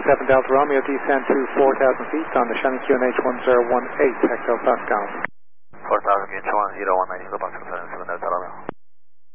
7 Delta Romeo, descend to 4,000 feet on the Shannon QNH 1018 hectopascals. 4,000 feet, 1018 Hectopascals.